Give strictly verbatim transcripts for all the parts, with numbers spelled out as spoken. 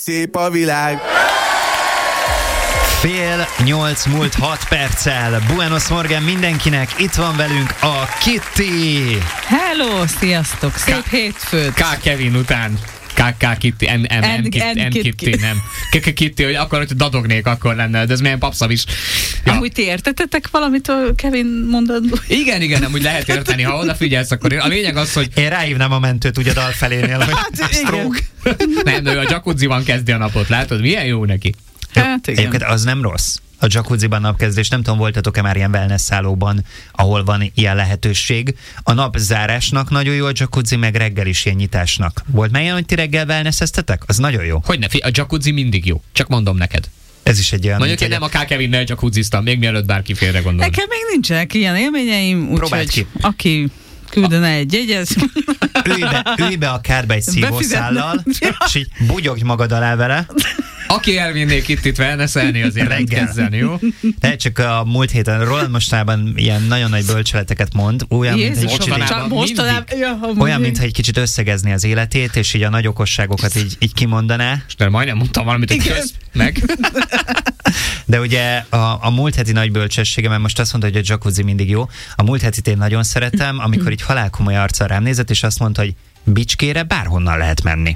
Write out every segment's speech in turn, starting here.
szép a világ. Fél nyolc múlt hat perccel. Buenos Morgen mindenkinek, itt van velünk a Kitty. Hello, sziasztok, szép K- hétfőt. K. Kevin után. K. K. Kitty, N. M. N. Kitty, nem. K. Kitty, hogy akkor, hogy dadognék, akkor lenne, de ez milyen papszav is. Ja. Amúgy ti értetetek valamit a Kevin mondandó? Igen, igen, amúgy lehet érteni, ha odafigyelsz, akkor a lényeg az, hogy... Én ráhívnám a mentőt ugye a dal felénél, hogy Hát, stroke. Nem, ő a jacuzziban kezdi a napot, látod? Milyen jó neki. Hát igen. Egyébként az nem rossz. A jacuzziban napkezdés, nem tudom, voltatok-e már ilyen wellness szállóban, ahol van ilyen lehetőség. A napzárásnak nagyon jó a jacuzzi, meg reggel is ilyen nyitásnak. Volt már ilyen, hogy ti reggel wellnesseztetek? Az nagyon jó. Hogyne, a jacuzzi mindig jó. Csak mondom neked. Ez is egy olyan... Mondjuk én egy... nem a K. Kevinnel jacuzziztam, még mielőtt bárki félre gondol. Nekem még nincsenek ilyen élményeim, Próbáld úgyhogy ki. aki küldene egy jegyet. Ülj be, ülj be a kárba egy szívószállal, és így bugyogj magad alá vele. Aki elvinnék itt itt wellnesselni, azért rendkezzen, jó? De csak a múlt héten Roland mostában ilyen nagyon nagy bölcseleteket mond, olyan, mint egy Jézus, kicsit, mostanában csak mostanában. Ja, olyan, mintha egy kicsit összegezni az életét, és így a nagy okosságokat így, így kimondaná. És de majdnem mondtam valamit, hogy Igen. kösz meg. De ugye a, a múlt heti nagy bölcsessége, mert most azt mondta, hogy a jacuzzi mindig jó. A múlt hetit én nagyon szeretem, amikor így halálkomoly arccal rám nézett, és azt mondta, hogy Bicskére bárhonnan lehet menni.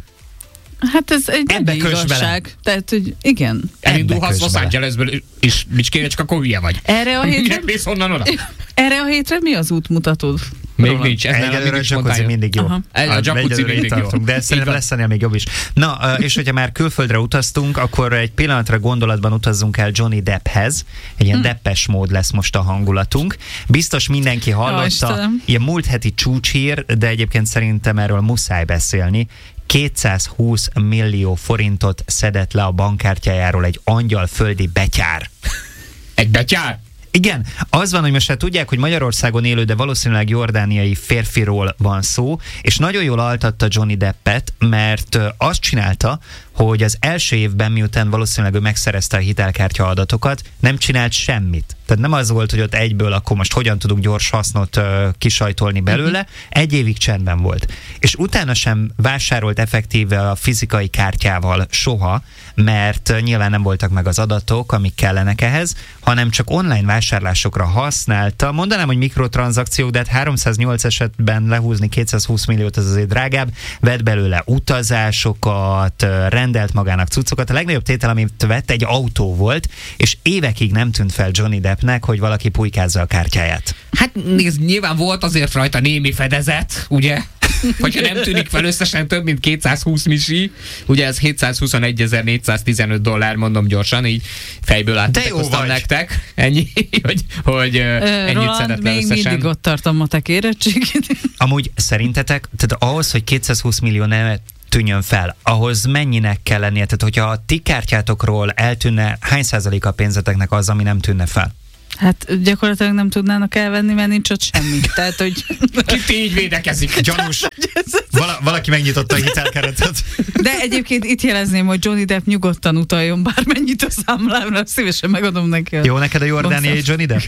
Hát ez egy Ebbe ebbe köss igazság. Tehát, hogy igen. Elindulhatsz kösd Los bele. Angelesből is Bicskére, csak akkor hülye vagy. Erre a hétre, Minek mész onnan oda? erre a hétre mi az útmutatód? Még Roland? nincs. Ez nálam Egyelőre a mindig jacuzzi spontán. mindig jó. Aha. A jacuzzi Egyelőre mindig itt jó. tartunk, de Így szerintem van. lesz ennél még jobb is. Na, és hogyha már külföldre utaztunk, akkor egy pillanatra gondolatban utazzunk el Johnny Depphez. Egy ilyen Hm. deppes mód lesz most a hangulatunk. Biztos mindenki hallotta, Istenem. ilyen múlt heti csúcshír, de egyébként szerintem erről muszáj beszélni. kétszázhúsz millió forintot szedett le a bankkártyájáról egy angyalföldi betyár. Egy betyár? Igen, az van, hogy most hát tudják, hogy Magyarországon élő, de valószínűleg jordániai férfiról van szó, és nagyon jól altatta Johnny Deppet, mert ö, azt csinálta, hogy az első évben, miután valószínűleg ő megszerezte a hitelkártya adatokat, nem csinált semmit. Tehát nem az volt, hogy ott egyből akkor most hogyan tudunk gyors hasznot ö, kisajtolni belőle, egy évig csendben volt. És utána sem vásárolt effektíve a fizikai kártyával soha, mert ö, nyilván nem voltak meg az adatok, amik kellenek ehhez, hanem csak online vásárlásokra használta. Mondanám, hogy mikrotranszakciók, de hát háromszáznyolc esetben lehúzni kétszázhúsz milliót, az azért drágább. Vett belőle utazásokat, ö, rendelt magának cuccokat. A legnagyobb tétel, amit vett, egy autó volt, és évekig nem tűnt fel Johnny Deppnek, hogy valaki pujkázza a kártyáját. Hát nézd, nyilván volt azért rajta némi fedezet, ugye? Hogyha nem tűnik fel összesen több, mint kétszázhúsz misi, ugye ez hétszázhuszonegyezer-négyszáztizenöt dollár, mondom gyorsan, így fejből átmutatkoztam nektek. Ennyi, hogy, hogy Ö, ennyit Roland, szedett le még összesen. mindig ott tartom a tek érettségét. Amúgy szerintetek, tehát ahhoz, hogy kétszázhúsz millió ne tűnjön fel, ahhoz mennyinek kell lennie? Tehát hogyha a ti kártyátokról eltűnne, hány százalék a pénzeteknek az, ami nem tűnne fel? Hát gyakorlatilag nem tudnának elvenni, mert nincs ott semmi. Tehát, hogy... Kitty így védekezik. Gyanús. Vala, valaki megnyitotta a hitelkeretet. De egyébként itt jelezném, hogy Johnny Depp nyugodtan utaljon bármennyit a számlámra, szívesen megadom neki. A... Jó neked a jordániai Johnny Depp?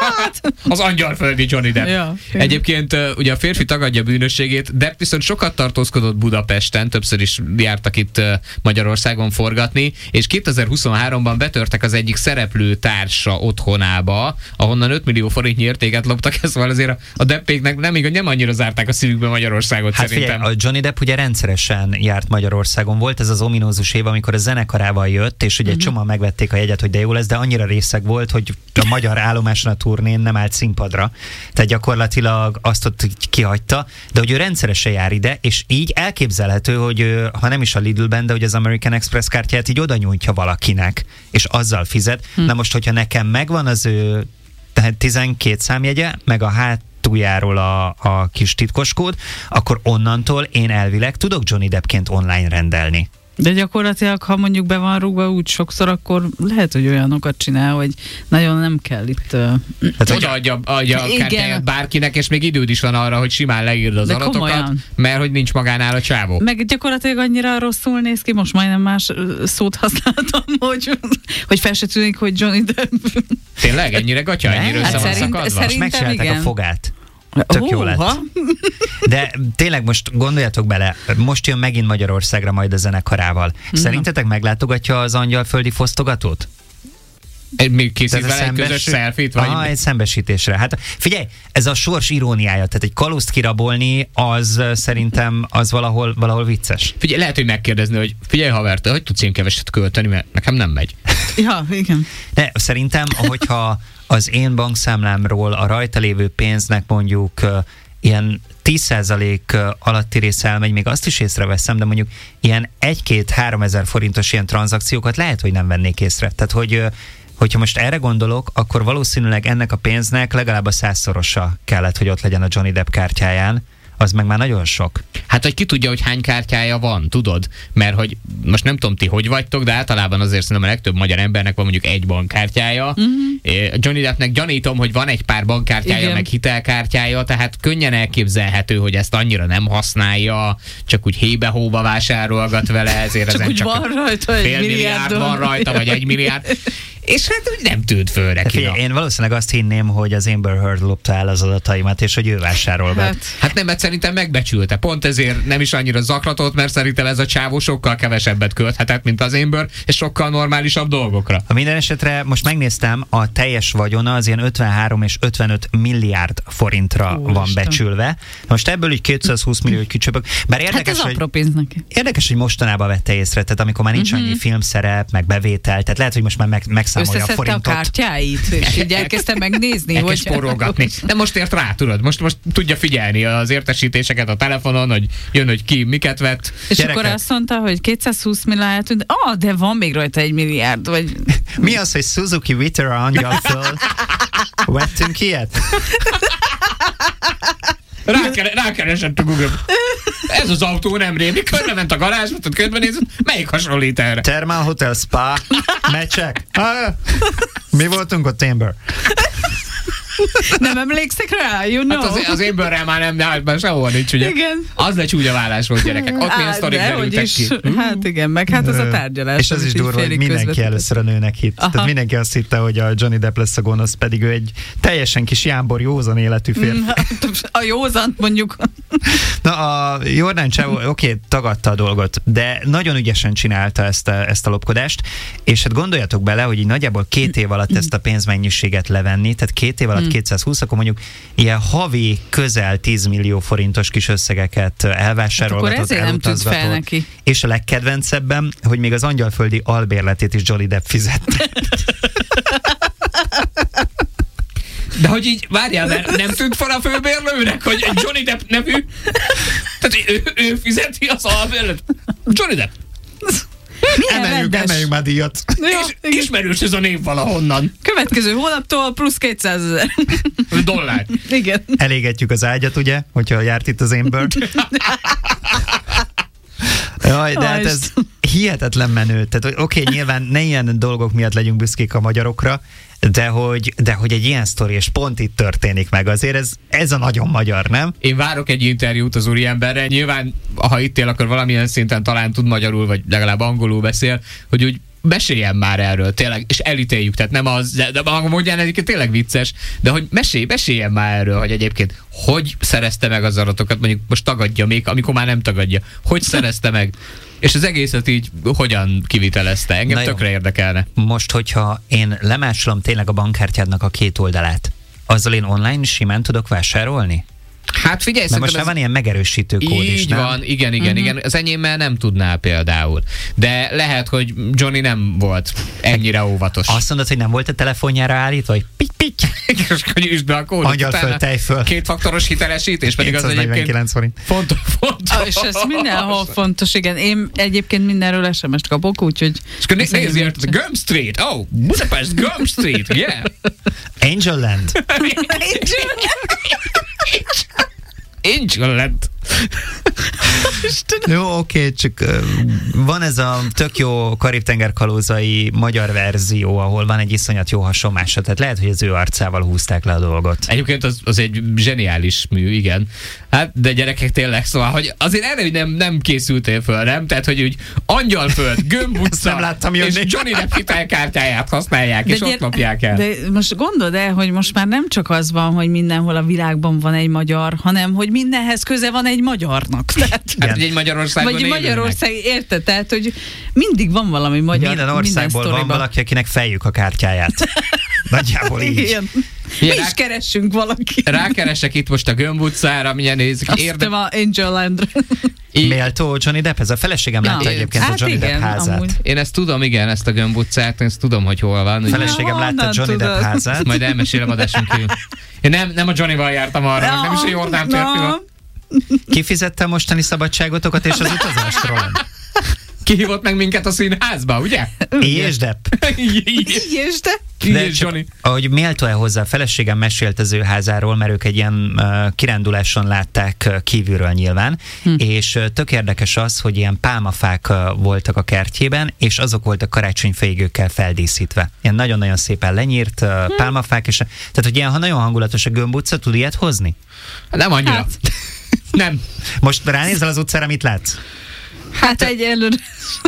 Az angyalföldi Johnny Depp. Ja. Egyébként uh, ugye a férfi tagadja bűnösségét, Depp viszont sokat tartózkodott Budapesten, többször is jártak itt uh, Magyarországon forgatni, és kétezer-huszonháromban betörtek az egyik szereplő társa otthonába, ahonnan öt millió forintnyi értéket loptak, ez van azért a, a Deppéknek nem, nem annyira zárták a szívükbe Magyarországot Hát szerintem. figyelj, a Johnny Depp ugye rendszeresen járt Magyarországon. Volt ez az ominózus év, amikor a zenekarával jött, és ugye egy Uh-huh. csomóan megvették a jegyet, hogy de jó lesz, de annyira részeg volt, hogy a magyar állomáson a turnén nem állt színpadra. Tehát gyakorlatilag azt ott így kihagyta, de hogy ő rendszeresen jár ide, és így elképzelhető, hogy ő, ha nem is a Lidlben, de hogy az American Express kártyát így oda nyújtja valakinek, és azzal fizet. Hm. Na most, hogyha nekem megvan az ő tehát tizenkét számjegye, meg a hát túljáról a, a kis titkoskód, akkor onnantól én elvileg tudok Johnny Deppként online rendelni. De gyakorlatilag, ha mondjuk be van rúgva úgy sokszor, akkor lehet, hogy olyanokat csinál, hogy nagyon nem kell itt... Uh... Hát, hogy Odaadja adja a kártyáját bárkinek, és még időd is van arra, hogy simán leírd az De adatokat, komolyan. mert hogy nincs magánál a csávó. Meg gyakorlatilag annyira rosszul néz ki, most majdnem más ö, szót használtam, hogy, hogy fel se tűnik, hogy Johnny Depp. Tényleg? Ennyire gatya? Ennyire Nem, össze van szerint- szakadva? szerint- és megcsinálták igen. a fogát. Tök jó lett. Óha. De tényleg most gondoljatok bele, most jön megint Magyarországra majd a zenekarával. Szerintetek meglátogatja az angyalföldi fosztogatót? Még készít Tehát a vele egy közös szembesü- selfit? Vagy Ah, egy szembesítésre. Hát figyelj, ez a sors iróniája, tehát egy kalózt kirabolni, az uh, szerintem az valahol, valahol vicces. Figyelj, lehet, hogy megkérdezni, hogy figyelj haver, te hogy tudsz ilyen keveset költeni, mert nekem nem megy. Ja, igen. De szerintem, hogyha az én bankszámlámról a rajta lévő pénznek mondjuk uh, ilyen tíz százalék alatti része elmegy, még azt is észreveszem, de mondjuk ilyen egy-két-három ezer forintos ilyen tranzakciókat lehet, hogy nem vennék észre. Tehát, hogy uh, hogyha most erre gondolok, akkor valószínűleg ennek a pénznek legalább a százszorosa kellett, hogy ott legyen a Johnny Depp kártyáján. Az meg már nagyon sok. Hát, hogy ki tudja, hogy hány kártyája van, tudod? Mert hogy most nem tudom ti, hogy vagytok, de általában azért szerintem a legtöbb magyar embernek van mondjuk egy bankkártyája. Mm-hmm. Johnny Deppnek gyanítom, hogy van egy pár bankkártyája, igen, meg hitelkártyája, tehát könnyen elképzelhető, hogy ezt annyira nem használja, csak úgy hébe-hóba vásárolgat vele, ezért csak ezen úgy csak van rajta egy fél milliárd van rajta, vagy egy milliárd. És hát úgy nem tűnt föl neki. Figyelj, én valószínűleg azt hinném, hogy az Amber Heard lopta el az adataimat, és hogy ő vásárol. Hát, hát nem, mert szerintem megbecsülte. Pont ezért nem is annyira zaklatott, mert szerintem ez a csávó sokkal kevesebbet költhetett, mint az Amber, és sokkal normálisabb dolgokra. A minden esetre most megnéztem, a teljes vagyona az ilyen ötvenhárom és ötvenöt milliárd forintra Úristen. van becsülve. Most ebből így kétszázhúsz millió kicsöpök. Bár hát érdekes, ez hogy... apró pénz neki. Érdekes, hogy mostanában vette észre, tehát amikor már nincs Mhm. annyi filmszerep, meg bevétel, tehát lehet, hogy most már meg, megszámolja a Összeszedte a forintot. kártyáit, és így elkezdte megnézni, Elkezd hogy... spórolgatni. De most ért rá, tudod, most, most tudja figyelni az értesítéseket a telefonon, hogy jön, hogy ki miket vett. És Gyerekek. akkor azt mondta, hogy kétszázhúsz millió eltűnt. Ah, de van még rajta egy milliárd, vagy... Mi az, hogy Suzuki Vitara angyalföld? Vettünk ilyet? Rákere, rákeresett a Google. Ez az autó nem rémi, körbe ment a garázsba, tehát körbe nézett, melyik hasonlít erre? Thermal Hotel Spa, mecsek. Ah, mi voltunk ott, Amber? Nem emlékszik rá? You know. Hát az, az Amberrel már nem, de hát már sehol nincs, ugye? Igen. Az lecsúnya vállás volt, gyerekek. Ott milyen Á, sztorik de, hogy derültek is. ki. Hát igen, meg hát az a tárgyalás. És az is így durva, hogy félig mindenki közvetített. először a nőnek hitt. Aha. Tehát mindenki azt hitte, hogy a Johnny Depp lesz a gonosz, pedig ő egy teljesen kis jámbor, józan életű férfi. A józant mondjuk. Na, a Jordán Csávó, oké, okay, tagadta a dolgot, de nagyon ügyesen csinálta ezt a, ezt a lopkodást, és hát gondoljatok bele, hogy így nagyjából két év alatt ezt a pénzmennyiséget levenni, tehát két év alatt kétszázhúsz, akkor mondjuk ilyen havi közel tíz millió forintos kis összegeket elvásárolgatott, Akkor ezért nem tűnt fel elutazgatott. neki. És a legkedvencebben, hogy még az angyalföldi albérletét is Johnny Depp fizette. De hogy így, várjál, mert nem tűnt fel a főbérlőnek, hogy egy Johnny Depp nevű, tehát ő, ő fizeti az albérlet. Johnny Depp. Milyen Emeljük, rendes. emeljük már díjat. Jó, És, ismerős ez a név valahonnan. következő hónaptól plusz kétszázezer. Dollár. Igen. Elégetjük az ágyat, ugye, hogyha járt itt az Amber. Jaj, de hát ez hihetetlen menő. Tehát, oké, okay, nyilván ne ilyen dolgok miatt legyünk büszkék a magyarokra, de hogy, de hogy egy ilyen sztori, és pont itt történik meg, azért ez, ez a nagyon magyar, nem? Én várok egy interjút az úriemberre. Nyilván, ha itt él, akkor valamilyen szinten talán tud magyarul, vagy legalább angolul beszél, hogy úgy meséljen már erről, tényleg, és elítéljük, tehát nem az, de, de a módján egyébként tényleg vicces, de hogy mesélj, meséljen már erről, hogy egyébként hogy szerezte meg az adatokat, mondjuk most tagadja még, amikor már nem tagadja, hogy szerezte meg, és az egészet így hogyan kivitelezte, engem Na tökre jó. érdekelne. Most, hogyha én lemásolom tényleg a bankkártyádnak a két oldalát, azzal én online simán tudok vásárolni? Hát figyelj, Mert most már ez... van ilyen megerősítő kód Így is, nem? van, igen, igen, Mhm. igen. Az enyémmel nem tudnál például. De lehet, hogy Johnny nem volt ennyire óvatos. Azt mondod, hogy nem volt a telefonjára állítva, hogy pik pik És akkor üsd be a kódot. Angyalföld, utána tejföl. Kétfaktoros hitelesítés, pedig az egyébként kétszáznegyvenkilenc forint. fontos. fontos. Ah, és ez mindenhol fontos, igen. Én egyébként mindenről es em es-t kapok, úgyhogy... És akkor né- nézd, jött a Gump Street. Oh, Budapest Gump Street, yeah. Angel Land. Angel Land. Jó, oké, csak uh, van ez a tök jó Karib-tenger kalózai magyar verzió, ahol van egy iszonyat jó hasonmása, tehát lehet, hogy az ő arcával húzták le a dolgot. Egyébként az, az egy zseniális mű, igen. Hát, de gyerekek tényleg, szóval, hogy azért erre hogy nem, nem készültél föl, nem? Tehát, hogy úgy Angyalföld, Gömb utca, nem láttam jönni. és Johnny Depp hitelkártyáját használják, De és gyere, ott lopják el. De most gondold el, hogy most már nem csak az van, hogy mindenhol a világban van egy magyar, hanem hogy mindenhez köze van egy magyarnak. Tehát, Hát, hogy egy Magyarországon vagy élőnek. Magyarország, érted? Tehát, hogy mindig van valami magyar. Minden országból minden van valaki, akinek feljük a kártyáját. Nagyjából így. Igen. Mi Igen, is rá- keressünk valakit. Rákeresek itt most a Gömb utcára, milyen nézik. Azt Érde... a Angel Landre. Í- Méltó Johnny Depp, ez a feleségem Ja. látta egyébként Hát a Johnny igen, Depp házát. amúgy. Én ezt tudom, igen, ezt a Gömb utcát, én ezt tudom, hogy hol van. A feleségem Na, látta honnan Johnny Depp tudod? házát. Majd elmesélem adáson kívül. Én nem, nem a Johnnyval jártam arra, meg nem is a Jordán férfival. Kifizette a mostani szabadságotokat és az utazást, Roland? Kihívott meg minket a színházba, ugye? És Depp. És de. De Igen, csak, Johnny. ahogy méltó-e hozzá, a feleségem mesélt az ő házáról, mert ők egy ilyen uh, kiránduláson látták uh, kívülről nyilván, hm. és uh, tök érdekes az, hogy ilyen pálmafák uh, voltak a kertjében, és azok voltak karácsonyfaigőkkel feldíszítve. Ilyen nagyon-nagyon szépen lenyírt uh, hm. pálmafák, és tehát, hogy ilyen ha nagyon hangulatos a Gömb utca, tud ilyet hozni? Nem annyira. Hát. Nem. Most ránézel az utcára, mit látsz? Hát egy előre.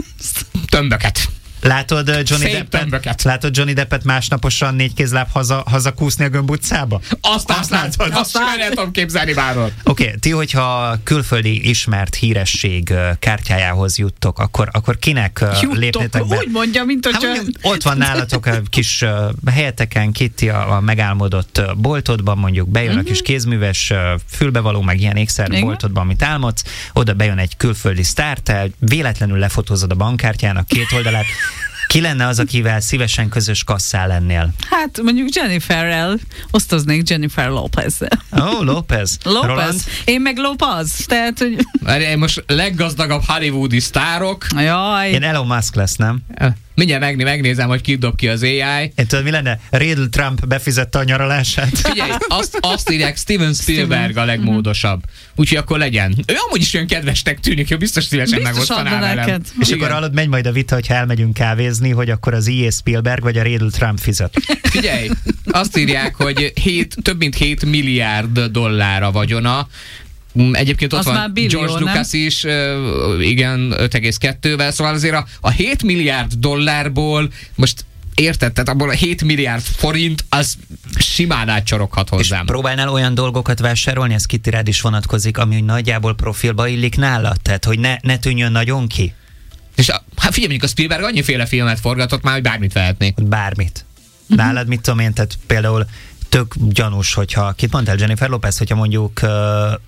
Tömböket. Látod uh, Johnny Szép Deppet? tömböket. Látod Johnny Deppet másnaposan négy kézláb haza, hazakúszni a Gömb utcába? Azt Azt látod, látod. azt simán el tudom képzelni bárhol. Oké, okay, ti, hogyha külföldi ismert híresség uh, kártyájához juttok, akkor, akkor kinek uh, Juttok, lépnétek be? úgy mondja, mint Hát, hogy mondjuk, ott van nálatok a kis uh, helyeteken, Kitty a, a megálmodott uh, boltodban, mondjuk bejön uh-huh. a kis kézműves, uh, fülbevaló, meg ilyen ékszer Igen. boltodban, amit álmodsz, oda bejön egy külföldi sztár, te véletlenül lefotózod a bankkártyának két oldalát. Ki lenne az, akivel szívesen közös kasszá lennél? hát mondjuk Jenniferrel osztoznék Jennifer Lopez-zel. Ó, oh, López. Lopez. Roland? Én meg Lopez. Tehát, hogy... Várj, most leggazdagabb hollywoodi sztárok. Jaj. Én Elon Musk lesz, nem? Mindjárt megné, megnézem, hogy ki dob ki az á i. Én tudod, mi lenne? Riddle Trump befizette a nyaralását. Figyelj, azt, azt írják, Steven Spielberg a legmódosabb. Úgyhogy akkor legyen. Ő amúgy is olyan kedvesnek tűnik, hogy biztos szívesen Biztos megosztaná adna velem. neked. És Igen. akkor hallod, megy majd a vita, hogyha elmegyünk kávézni, hogy akkor az i á Spielberg vagy a Riddle Trump fizet. Figyelj, azt írják, hogy hét, több mint hét milliárd dollár a vagyona. Mm, Egyébként ott Az van már billió, George nem? Lucas is, uh, igen, öt egész kettővel, szóval azért a, a hét milliárd dollárból most érted, tehát abból a hét milliárd forint az simán átcsoroghat És hozzám. próbálnál olyan dolgokat vásárolni, ez Kitty rád is vonatkozik, ami úgy nagyjából profilba illik nálad, tehát hogy ne, ne tűnjön nagyon ki, És a, hát figyelj, mondjuk a Spielberg annyiféle filmet forgatott már, hogy bármit vehetnék. bármit. Nálad mit tudom én, tehát például tök gyanús, hogyha, kit mondtál, Jennifer Lopez, hogyha mondjuk uh,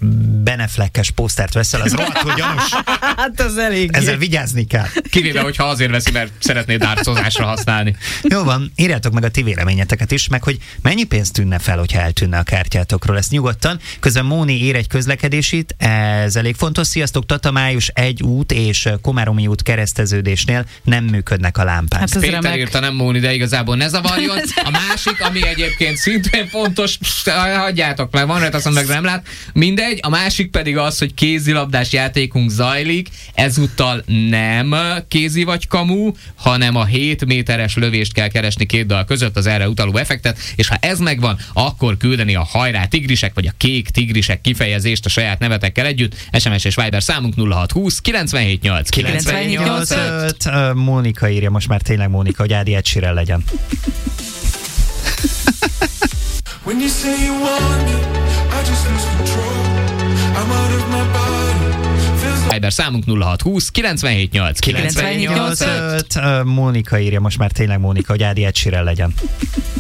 Ben Affleck-es posztert veszel, az rohadtul gyanús. Hát az elég. Ezzel vigyázni kell. Kivéve, hogyha azért veszi, mert szeretné dárcozásra használni. Jó van, írjátok meg a ti véleményeteket is, meg hogy mennyi pénzt tűnne fel, hogyha eltűnne a kártyátokról, ezt nyugodtan. Közben Móni ír egy közlekedésit, ez elég fontos. Sziasztok, Tatamájus egy út és Komáromi út kereszteződésnél nem működnek a lámpák. Hát ez Péter remek. írta, nem Móni, de igazából ne zavarjon. A másik, ami egyébként szintén fontos, pst, hagyjátok meg, van rajta, azt mondom, meg nem lát. Mindegy, a másik pedig az, hogy kézilabdás játékunk zajlik, ezúttal nem kézi vagy kamu, hanem a hét méteres lövést kell keresni két dal között, az erre utaló effektet, és ha ez megvan, akkor küldeni a hajrá tigrisek, vagy a kék tigrisek kifejezést a saját nevetekkel együtt. es em es és Viber számunk nulla hat húsz kilencvenhét nyolc kilencvenhét nyolc öt. Mónika írja, most már tényleg Mónika, hogy Ádi Ed Sheeran legyen. When you say you want me, I just lose control. I'm out of my body. Feels like Viber számunk nulla hat húsz kilencvenhét nyolc kilencvenhét nyolc öt. Mónika írja, most már tényleg Mónika, hogy Ádi Ed Sheeran legyen.